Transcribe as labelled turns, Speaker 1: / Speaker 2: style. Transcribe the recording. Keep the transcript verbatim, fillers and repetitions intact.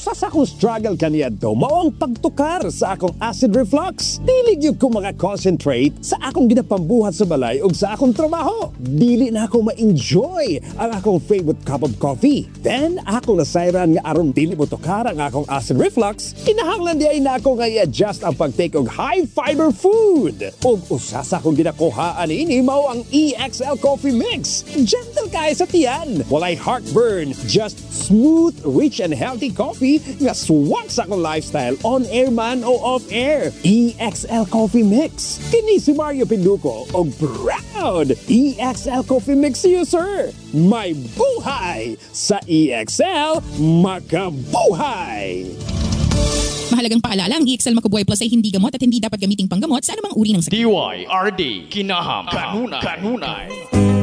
Speaker 1: Sa akong struggle kaniya do, mao ang pagtukar sa akong acid reflux. Dili gyud ko mga concentrate sa akong ginapambuhat sa balay ug sa akong trabaho. Dili na ako ma-enjoy ang akong favorite cup of coffee. Then, ako nasayran nga aron dili mo tukar ang akong acid reflux, kinahanglan di ay na ako nga i-adjust ang pagtake og high fiber food. Ug usa sa akong ginakuhaan ini mao ang E X L Coffee Mix. Gentle kay sa tiyan, walay heartburn, just smooth, rich and healthy coffee nga swak sa akong lifestyle on air man o off air. E X L Coffee Mix. Kini si Mario Pinduco og proud E X L Coffee Mix user. May buhay sa E X L, makabuhay!
Speaker 2: Mahalagang paalala, ang E X L Makubuhay Plus ay hindi gamot at hindi dapat gamiting panggamot sa anumang uri ng sakit.
Speaker 3: D Y R D Kinaham Kanunay Kanunay